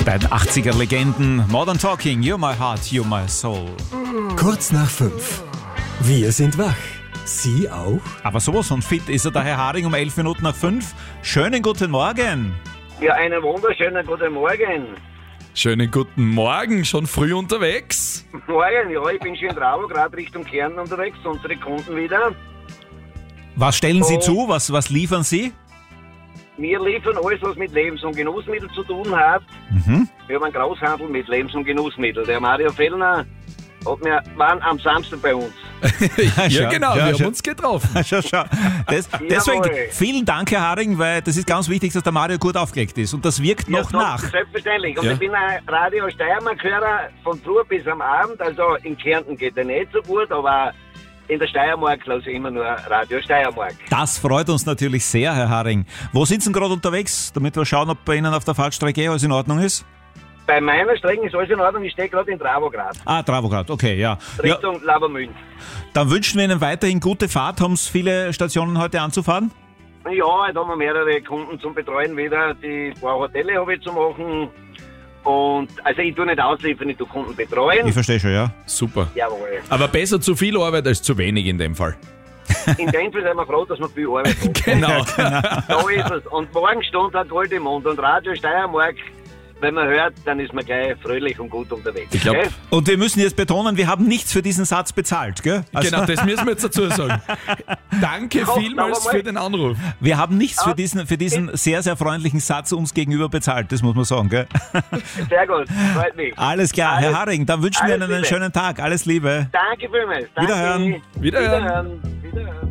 beiden 80er-Legenden. Modern Talking, You're My Heart, You're My Soul. Kurz nach 5. Wir sind wach. Sie auch? Aber sowas von fit ist er, der Herr Haring, um 11 Minuten nach 5. Schönen guten Morgen. Ja, einen wunderschönen guten Morgen. Schönen guten Morgen, schon früh unterwegs? Morgen, ja, ich bin schon in Trauer, gerade Richtung Kärnten unterwegs, unsere Kunden wieder. Was stellen Sie zu? Was liefern Sie? Wir liefern alles, was mit Lebens- und Genussmitteln zu tun hat. Wir haben einen Großhandel mit Lebens- und Genussmitteln. Der Mario Fellner waren am Samstag bei uns. Ja, genau, wir schau. haben uns getroffen. Schau. Deswegen vielen Dank, Herr Haring, weil das ist ganz wichtig, dass der Mario gut aufgelegt ist. Und das wirkt noch nach. Selbstverständlich. Und Ja. ich bin ein Radio Steiermark-Hörer von früh bis am Abend. Also in Kärnten geht er nicht so gut, aber in der Steiermark lasse ich immer nur Radio Steiermark. Das freut uns natürlich sehr, Herr Haring. Wo sind Sie denn gerade unterwegs, damit wir schauen, ob bei Ihnen auf der Fahrtstrecke alles in Ordnung ist? Bei meiner Strecke ist alles in Ordnung. Ich stehe gerade in Dravograd, Ah, Dravograd, okay, ja. Richtung Labermühlen. Dann wünschen wir Ihnen weiterhin gute Fahrt. Haben Sie viele Stationen heute anzufahren? Ja, da haben wir mehrere Kunden zum Betreuen wieder. Die paar Hotelle habe ich zu machen. Und also ich tue nicht ausliefern, ich tue Kunden betreuen. Ich verstehe schon, ja. Super. Jawohl. Aber besser zu viel Arbeit als zu wenig in dem Fall. In dem Fall sind wir froh, dass wir viel Arbeit haben. Genau. So ist es. Und morgen stund hat Gold im Mund. Und Radio Steiermark, wenn man hört, dann ist man gleich fröhlich und gut unterwegs. Ich glaube, gell? Und wir müssen jetzt betonen, wir haben nichts für diesen Satz bezahlt, gell? Also, genau, das müssen wir jetzt dazu sagen. Danke Ja, vielmals aber mal- für den Anruf. wir haben nichts für diesen sehr, sehr freundlichen Satz uns gegenüber bezahlt, das muss man sagen, gell? Sehr gut, freut mich. Alles klar, Herr Haring, dann wünschen wir alles Ihnen einen Liebe. schönen Tag. Alles Liebe. Danke vielmals. Danke. Wiederhören. Wiederhören. Wiederhören.